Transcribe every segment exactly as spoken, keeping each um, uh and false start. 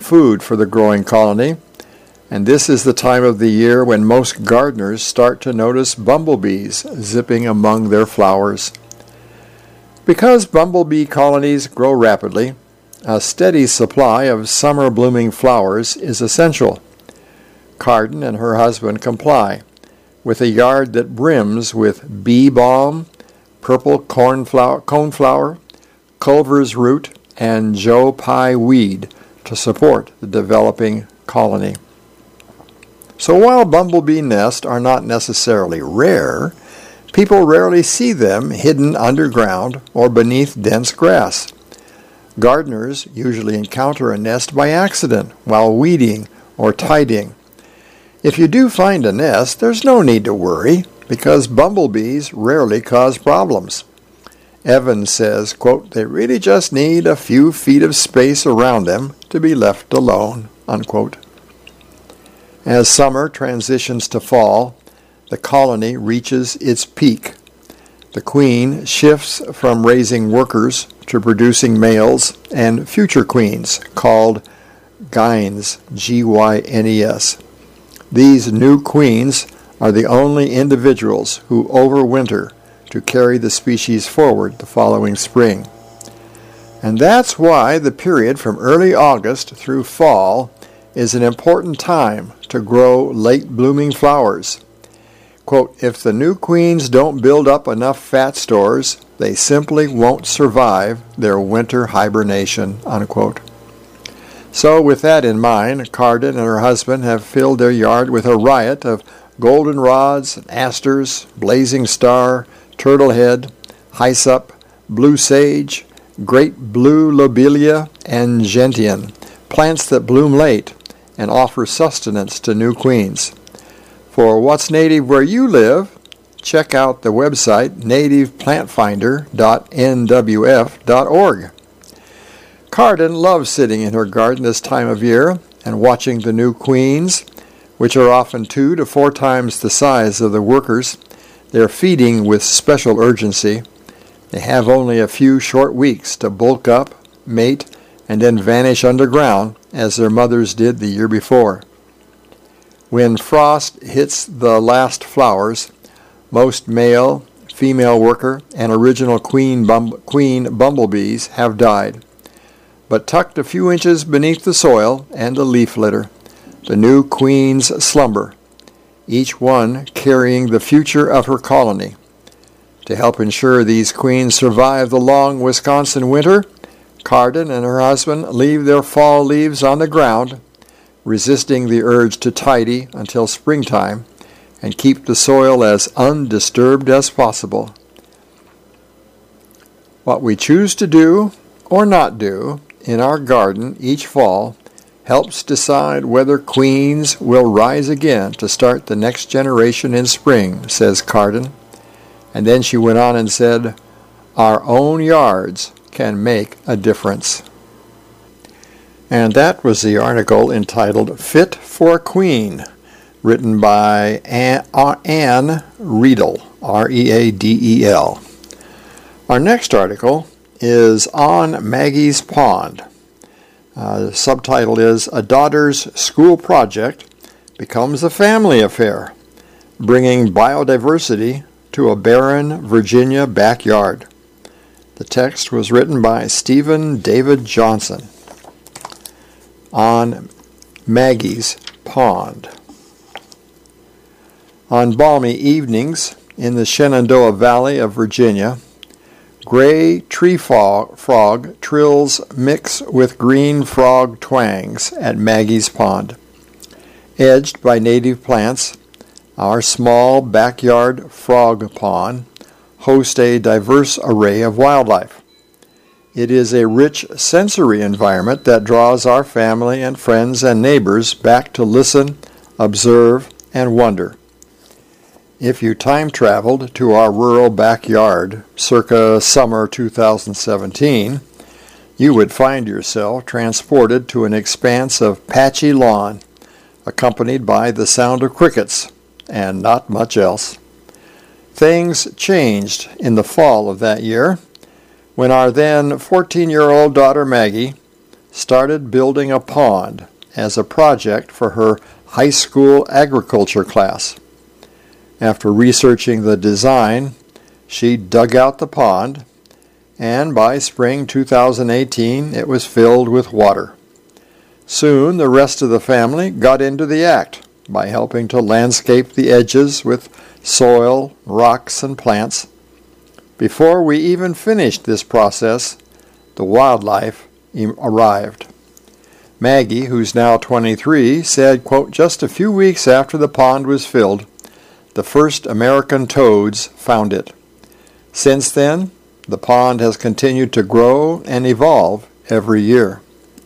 food for the growing colony, and this is the time of the year when most gardeners start to notice bumblebees zipping among their flowers. Because bumblebee colonies grow rapidly, a steady supply of summer-blooming flowers is essential. Carden and her husband comply, with a yard that brims with bee balm, purple cornflower, coneflower, Culver's root, and Joe Pye weed to support the developing colony. So while bumblebee nests are not necessarily rare, people rarely see them hidden underground or beneath dense grass. Gardeners usually encounter a nest by accident while weeding or tidying. If you do find a nest, there's no need to worry, because bumblebees rarely cause problems. Evans says, quote, "They really just need a few feet of space around them to be left alone," unquote. As summer transitions to fall, the colony reaches its peak. The queen shifts from raising workers to producing males and future queens, called gynes, G Y N E S. These new queens are the only individuals who overwinter to carry the species forward the following spring. And that's why the period from early August through fall is an important time to grow late-blooming flowers. Quote, "If the new queens don't build up enough fat stores, they simply won't survive their winter hibernation," unquote. So with that in mind, Carden and her husband have filled their yard with a riot of goldenrods, asters, blazing star, turtlehead, hyssop, blue sage, great blue lobelia, and gentian, plants that bloom late and offer sustenance to new queens. For what's native where you live, check out the website native plant finder dot N W F dot org. Carden loves sitting in her garden this time of year and watching the new queens, which are often two to four times the size of the workers. They're feeding with special urgency. They have only a few short weeks to bulk up, mate, and then vanish underground as their mothers did the year before. When frost hits the last flowers, most male, female worker, and original queen, bum- queen bumblebees have died. But tucked a few inches beneath the soil and the leaf litter, the new queens slumber, each one carrying the future of her colony. To help ensure these queens survive the long Wisconsin winter, Carden and her husband leave their fall leaves on the ground, resisting the urge to tidy until springtime and keep the soil as undisturbed as possible. What we choose to do or not do in our garden each fall helps decide whether queens will rise again to start the next generation in spring, says Carden. And then she went on and said, "Our own yards can make a difference." And that was the article entitled "Fit for a Queen," written by Anne Riedel, R E A D E L. Our next article is On Maggie's Pond. Uh, the subtitle is "A Daughter's School Project Becomes a Family Affair, Bringing Biodiversity to a Barren Virginia Backyard." The text was written by Stephen David Johnson. On Maggie's Pond. On balmy evenings in the Shenandoah Valley of Virginia, gray tree frog, frog trills mix with green frog twangs at Maggie's Pond. Edged by native plants, our small backyard frog pond hosts a diverse array of wildlife. It is a rich sensory environment that draws our family and friends and neighbors back to listen, observe, and wonder. If you time traveled to our rural backyard circa summer two thousand seventeen, you would find yourself transported to an expanse of patchy lawn, accompanied by the sound of crickets, and not much else. Things changed in the fall of that year, when our then fourteen-year-old daughter Maggie started building a pond as a project for her high school agriculture class. After researching the design, she dug out the pond, and by spring two thousand eighteen it was filled with water. Soon the rest of the family got into the act by helping to landscape the edges with soil, rocks, and plants. Before we even finished this process, the wildlife arrived. Maggie, who's now twenty-three, said, quote, "Just a few weeks after the pond was filled, the first American toads found it. Since then, the pond has continued to grow and evolve every year."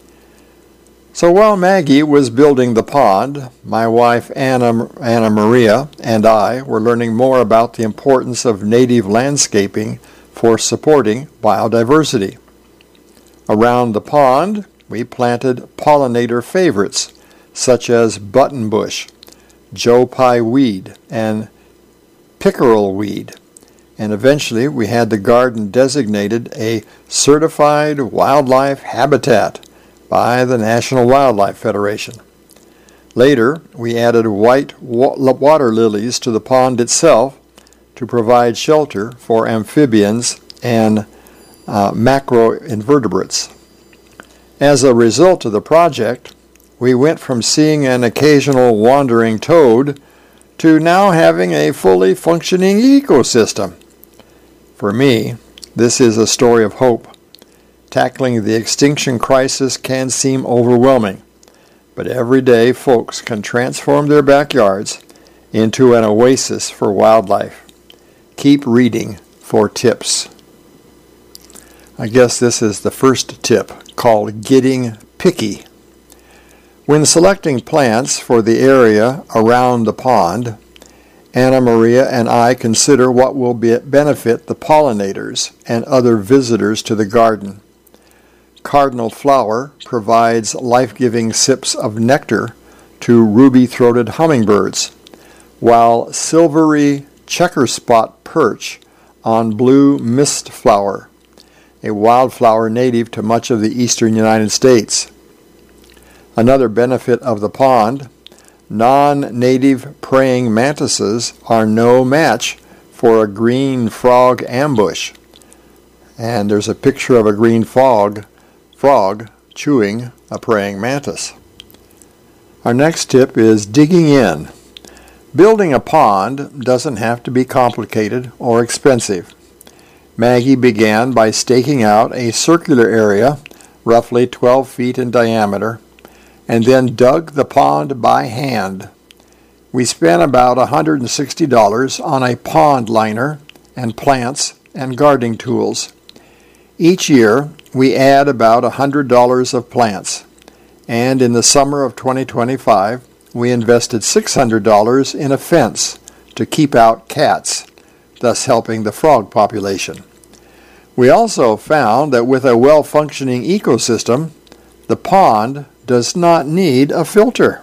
So while Maggie was building the pond, my wife Anna, Anna Maria and I were learning more about the importance of native landscaping for supporting biodiversity. Around the pond, we planted pollinator favorites such as buttonbush, Joe Pye weed, and pickerel weed, and eventually we had the garden designated a certified wildlife habitat by the National Wildlife Federation. Later, we added white water lilies to the pond itself to provide shelter for amphibians and uh, macroinvertebrates. As a result of the project, we went from seeing an occasional wandering toad to now having a fully functioning ecosystem. For me, this is a story of hope. Tackling the extinction crisis can seem overwhelming, but every day folks can transform their backyards into an oasis for wildlife. Keep reading for tips. I guess this is the first tip, called Getting Picky. When selecting plants for the area around the pond, Anna Maria and I consider what will be benefit the pollinators and other visitors to the garden. Cardinal flower provides life-giving sips of nectar to ruby-throated hummingbirds, while silvery checker-spot perch on blue mistflower, a wildflower native to much of the eastern United States. Another benefit of the pond, non-native praying mantises are no match for a green frog ambush. And there's a picture of a green frog frog chewing a praying mantis. Our next tip is digging in. Building a pond doesn't have to be complicated or expensive. Maggie began by staking out a circular area, roughly twelve feet in diameter, and then dug the pond by hand. We spent about one hundred sixty dollars on a pond liner and plants and gardening tools. Each year, we add about one hundred dollars of plants, and in the summer of twenty twenty-five, we invested six hundred dollars in a fence to keep out cats, thus helping the frog population. We also found that with a well-functioning ecosystem, the pond does not need a filter.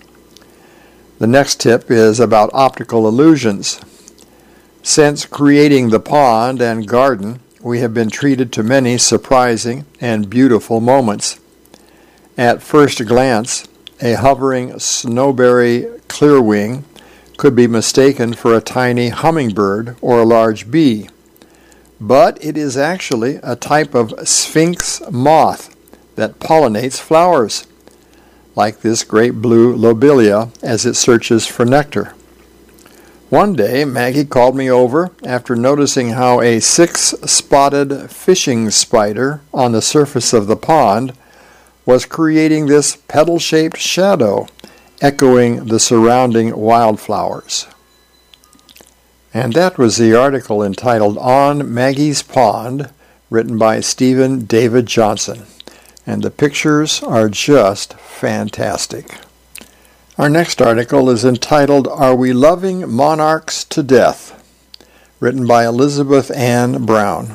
The next tip is about optical illusions. Since creating the pond and garden, we have been treated to many surprising and beautiful moments. At first glance, a hovering snowberry clearwing could be mistaken for a tiny hummingbird or a large bee, but it is actually a type of sphinx moth that pollinates flowers, like this great blue lobelia as it searches for nectar. One day, Maggie called me over after noticing how a six-spotted fishing spider on the surface of the pond was creating this petal-shaped shadow, echoing the surrounding wildflowers. And that was the article entitled On Maggie's Pond, written by Stephen David Johnson. And the pictures are just fantastic. Our next article is entitled, Are We Loving Monarchs to Death? Written by Elizabeth Ann Brown.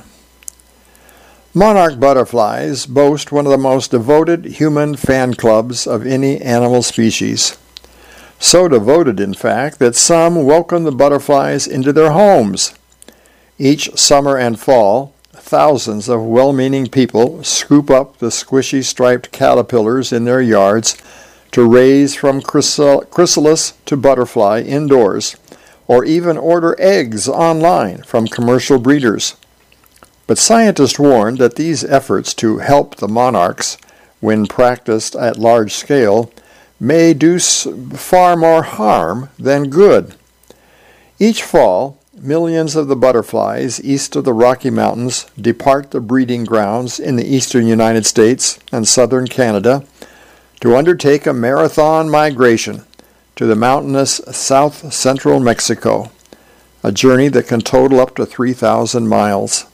Monarch butterflies boast one of the most devoted human fan clubs of any animal species. So devoted, in fact, that some welcome the butterflies into their homes. Each summer and fall, thousands of well-meaning people scoop up the squishy striped caterpillars in their yards to raise from chrysalis to butterfly indoors, or even order eggs online from commercial breeders. But scientists warn that these efforts to help the monarchs, when practiced at large scale, may do far more harm than good. Each fall, millions of the butterflies east of the Rocky Mountains depart the breeding grounds in the eastern United States and southern Canada to undertake a marathon migration to the mountainous south-central Mexico, a journey that can total up to three thousand miles.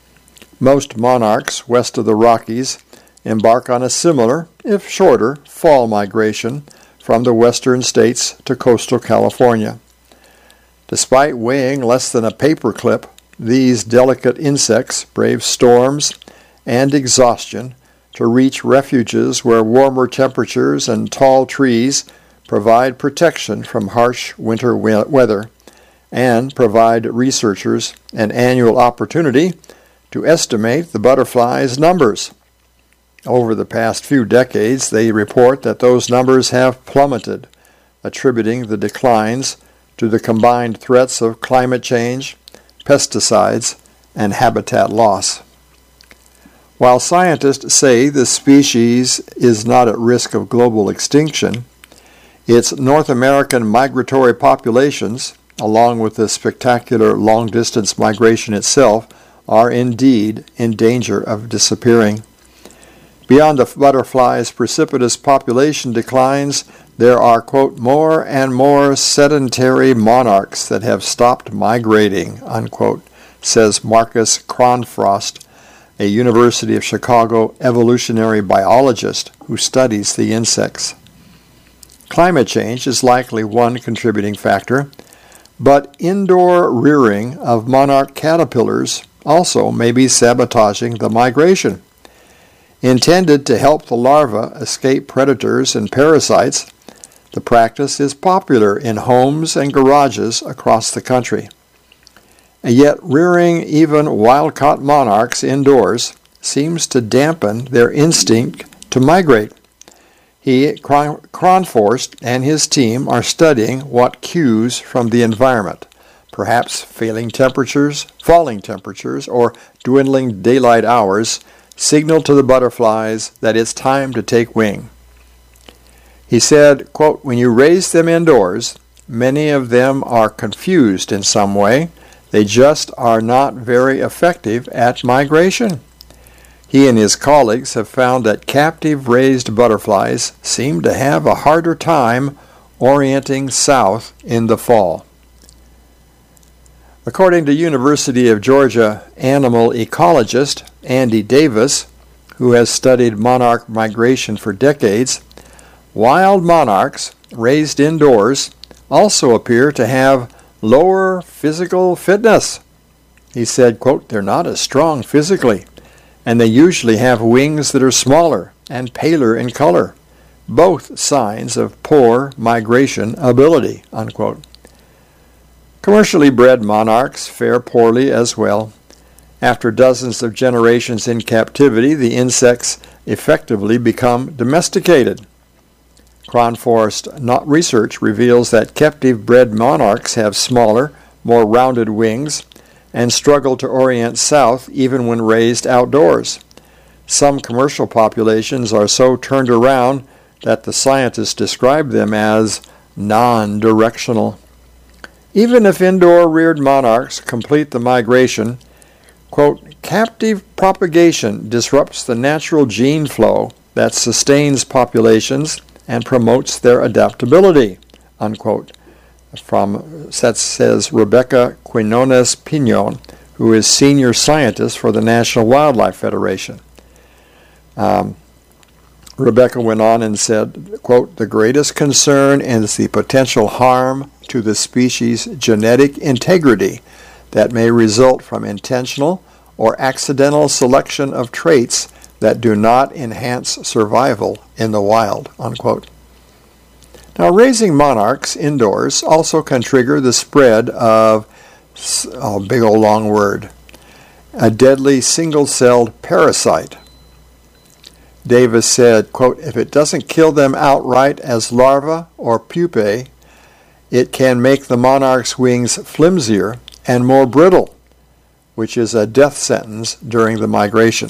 Most monarchs west of the Rockies embark on a similar, if shorter, fall migration from the western states to coastal California. Despite weighing less than a paperclip, these delicate insects brave storms and exhaustion to reach refuges where warmer temperatures and tall trees provide protection from harsh winter we- weather and provide researchers an annual opportunity to estimate the butterflies' numbers. Over the past few decades, they report that those numbers have plummeted, attributing the declines to the combined threats of climate change, pesticides, and habitat loss. While scientists say the species is not at risk of global extinction, its North American migratory populations, along with the spectacular long-distance migration itself, are indeed in danger of disappearing. Beyond the butterfly's precipitous population declines, there are, quote, more and more sedentary monarchs that have stopped migrating, unquote, says Marcus Cronfrost, a University of Chicago evolutionary biologist who studies the insects. Climate change is likely one contributing factor, but indoor rearing of monarch caterpillars also may be sabotaging the migration. Intended to help the larvae escape predators and parasites, the practice is popular in homes and garages across the country. And yet rearing even wild-caught monarchs indoors seems to dampen their instinct to migrate. He, Cronfrost, and his team are studying what cues from the environment, perhaps failing temperatures, falling temperatures, or dwindling daylight hours, signal to the butterflies that it's time to take wing. He said, quote, when you raise them indoors, many of them are confused in some way. They just are not very effective at migration. He and his colleagues have found that captive-raised butterflies seem to have a harder time orienting south in the fall. According to University of Georgia animal ecologist Andy Davis, who has studied monarch migration for decades, wild monarchs raised indoors also appear to have lower physical fitness. He said, quote, they're not as strong physically, and they usually have wings that are smaller and paler in color, both signs of poor migration ability, unquote. Commercially bred monarchs fare poorly as well. After dozens of generations in captivity, the insects effectively become domesticated. Cronfrost research reveals that captive-bred monarchs have smaller, more rounded wings and struggle to orient south even when raised outdoors. Some commercial populations are so turned around that the scientists describe them as non-directional. Even if indoor-reared monarchs complete the migration, quote, captive propagation disrupts the natural gene flow that sustains populations and promotes their adaptability, unquote, from, that says Rebecca Quinones Pinon, who is senior scientist for the National Wildlife Federation. Um, Rebecca went on and said, quote, the greatest concern is the potential harm to the species' genetic integrity that may result from intentional or accidental selection of traits that do not enhance survival in the wild, unquote. Now, raising monarchs indoors also can trigger the spread of, oh, big old long word, a deadly single-celled parasite. Davis said, quote, "If it doesn't kill them outright as larvae or pupae, it can make the monarch's wings flimsier and more brittle, which is a death sentence during the migration."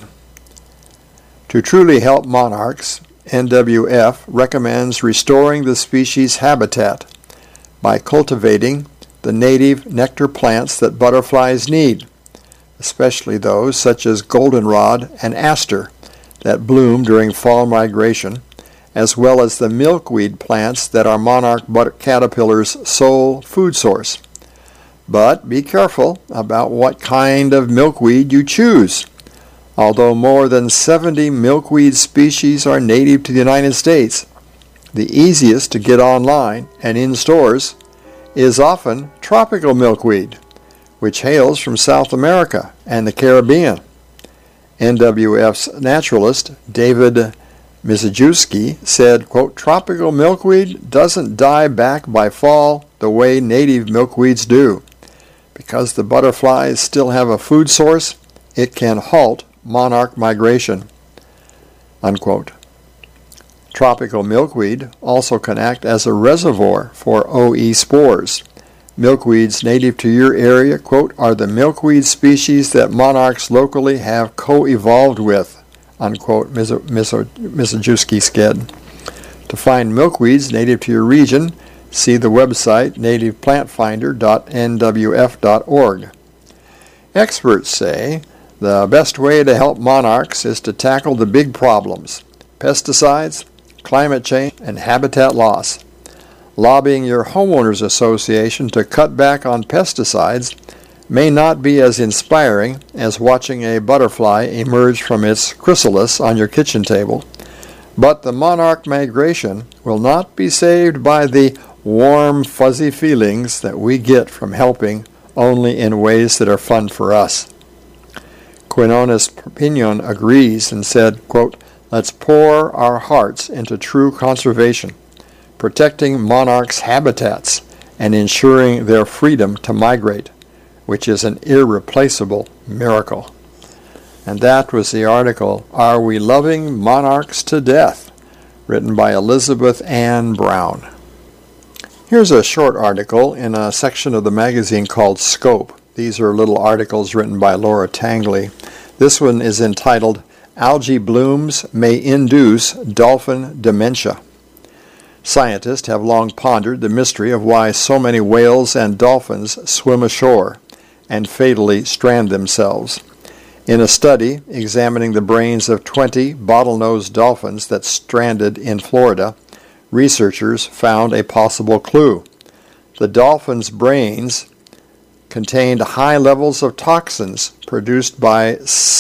To truly help monarchs, N W F recommends restoring the species' habitat by cultivating the native nectar plants that butterflies need, especially those such as goldenrod and aster that bloom during fall migration, as well as the milkweed plants that are monarch caterpillars' sole food source. But be careful about what kind of milkweed you choose. Although more than seventy milkweed species are native to the United States, the easiest to get online and in stores is often tropical milkweed, which hails from South America and the Caribbean. N W F's naturalist David Mizejewski said, quote, "Tropical milkweed doesn't die back by fall the way native milkweeds do. Because the butterflies still have a food source, it can halt monarch migration," unquote. Tropical milkweed also can act as a reservoir for O E spores. Milkweeds native to your area, quote, "are the milkweed species that monarchs locally have co-evolved with," unquote, Mizejewski said. To find milkweeds native to your region, see the website native plant finder dot N W F dot org. Experts say the best way to help monarchs is to tackle the big problems: pesticides, climate change, and habitat loss. Lobbying your homeowners association to cut back on pesticides may not be as inspiring as watching a butterfly emerge from its chrysalis on your kitchen table, but the monarch migration will not be saved by the warm, fuzzy feelings that we get from helping only in ways that are fun for us. Quinones Pinion agrees and said, quote, "Let's pour our hearts into true conservation, protecting monarchs' habitats and ensuring their freedom to migrate, which is an irreplaceable miracle." And that was the article, "Are We Loving Monarchs to Death?" written by Elizabeth Ann Brown. Here's a short article in a section of the magazine called Scope. These are little articles written by Laura Tangley. This one is entitled, "Algae Blooms May Induce Dolphin Dementia." Scientists have long pondered the mystery of why so many whales and dolphins swim ashore and fatally strand themselves. In a study examining the brains of twenty bottlenose dolphins that stranded in Florida, researchers found a possible clue. The dolphins' brains contained high levels of toxins produced by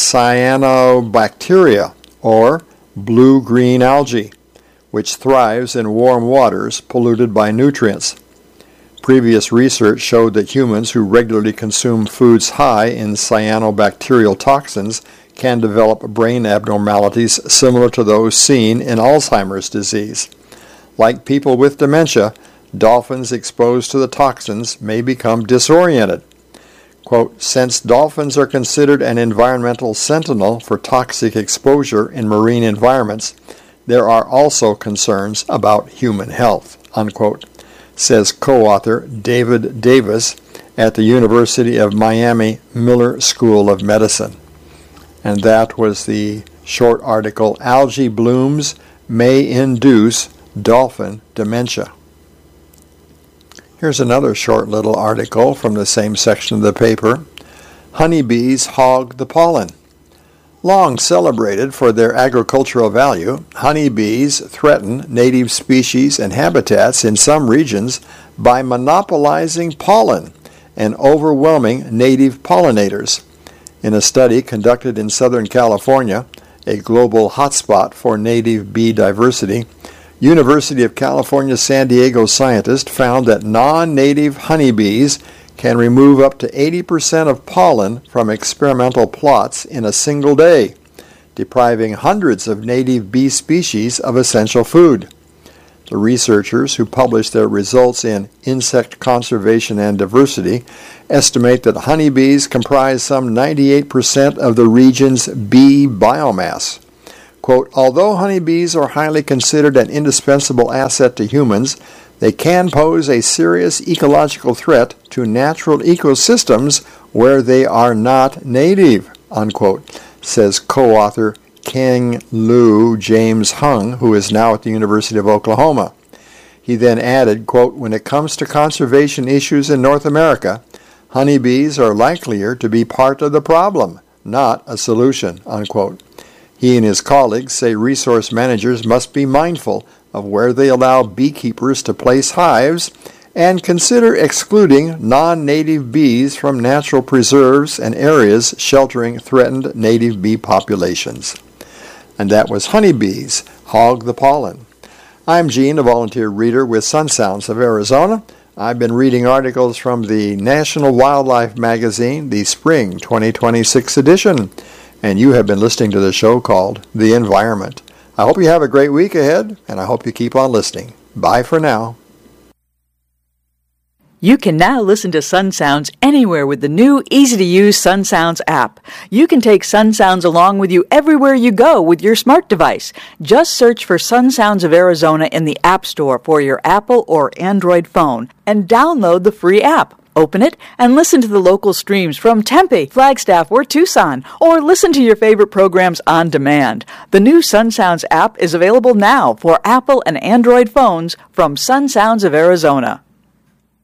cyanobacteria, or blue-green algae, which thrives in warm waters polluted by nutrients. Previous research showed that humans who regularly consume foods high in cyanobacterial toxins can develop brain abnormalities similar to those seen in Alzheimer's disease. Like people with dementia, dolphins exposed to the toxins may become disoriented. Quote, "Since dolphins are considered an environmental sentinel for toxic exposure in marine environments, there are also concerns about human health," unquote, says co-author David Davis at the University of Miami Miller School of Medicine. And that was the short article, "Algae Blooms May Induce Dolphin Dementia." Here's another short little article from the same section of the paper, "Honeybees Hog the Pollen." Long celebrated for their agricultural value, honeybees threaten native species and habitats in some regions by monopolizing pollen and overwhelming native pollinators. In a study conducted in Southern California, a global hotspot for native bee diversity, University of California San Diego scientists found that non-native honeybees can remove up to eighty percent of pollen from experimental plots in a single day, depriving hundreds of native bee species of essential food. The researchers who published their results in Insect Conservation and Diversity estimate that honeybees comprise some ninety-eight percent of the region's bee biomass. Quote, although honeybees are highly considered an indispensable asset to humans, they can pose a serious ecological threat to natural ecosystems where they are not native, unquote, says co-author King Lu James Hung, who is now at the University of Oklahoma. He then added, quote, when it comes to conservation issues in North America, honeybees are likelier to be part of the problem, not a solution, unquote. He and his colleagues say resource managers must be mindful of where they allow beekeepers to place hives and consider excluding non-native bees from natural preserves and areas sheltering threatened native bee populations. And that was Honeybees, Hog the Pollen. I'm Gene, a volunteer reader with Sun Sounds of Arizona. I've been reading articles from the National Wildlife Magazine, the Spring twenty twenty-six edition, and you have been listening to the show called The Environment. I hope you have a great week ahead, and I hope you keep on listening. Bye for now. You can now listen to Sun Sounds anywhere with the new, easy-to-use Sun Sounds app. You can take Sun Sounds along with you everywhere you go with your smart device. Just search for Sun Sounds of Arizona in the App Store for your Apple or Android phone and download the free app. Open it and listen to the local streams from Tempe, Flagstaff, or Tucson, or listen to your favorite programs on demand. The new Sun Sounds app is available now for Apple and Android phones from Sun Sounds of Arizona.